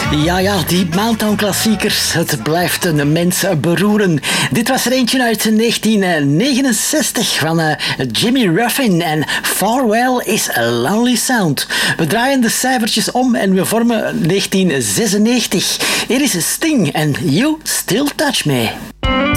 Ja, die Mountain-klassiekers, het blijft een mens beroeren. Dit was er eentje uit 1969 van Jimmy Ruffin en Farewell is a Lonely Sound. We draaien de cijfertjes om en we vormen 1996. Hier is Sting en You Still Touch Me.